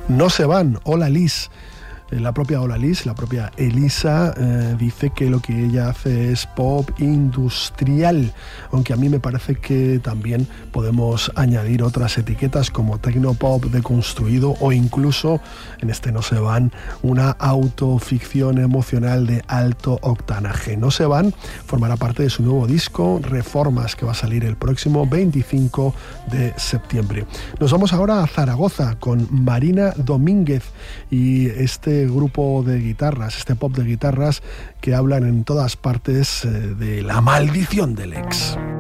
No se van. Hola Liz. La propia Elisa dice que lo que ella hace es pop industrial, aunque a mí me parece que también podemos añadir otras etiquetas como tecnopop deconstruido o incluso, en este No se van, una autoficción emocional de alto octanaje. No se van formará parte de su nuevo disco Reformas, que va a salir el próximo 25 de septiembre. Nos vamos ahora a Zaragoza con Marina Domínguez y este grupo de guitarras, este pop de guitarras que hablan en todas partes de la maldición del ex.